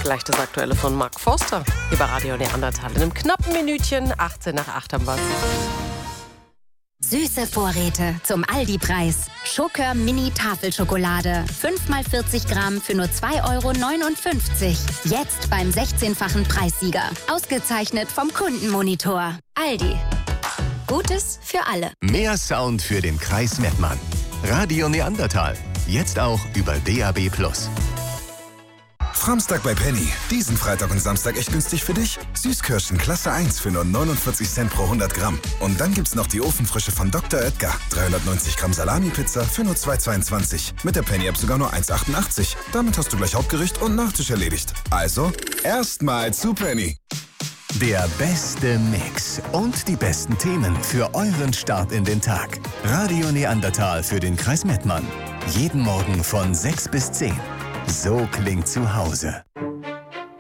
Gleich das Aktuelle von Mark Forster. Hier bei Radio Neandertal. In einem knappen Minütchen, 18 nach 8 haben wir's. Süße Vorräte zum Aldi-Preis. Schokör Mini-Tafelschokolade. 5x40 Gramm für nur 2,59 €. Jetzt beim 16-fachen Preissieger. Ausgezeichnet vom Kundenmonitor. Aldi. Gutes für alle. Mehr Sound für den Kreis Mettmann. Radio Neandertal. Jetzt auch über DAB+. Framstag bei Penny. Diesen Freitag und Samstag echt günstig für dich. Süßkirschen Klasse 1 für nur 49 Cent pro 100 Gramm. Und dann gibt's noch die Ofenfrische von Dr. Oetker. 390 Gramm Salami-Pizza für nur 2,22. Mit der Penny-App sogar nur 1,88. Damit hast du gleich Hauptgericht und Nachtisch erledigt. Also, erstmal zu Penny. Der beste Mix und die besten Themen für euren Start in den Tag. Radio Neandertal für den Kreis Mettmann. Jeden Morgen von 6 bis 10. So klingt zu Hause.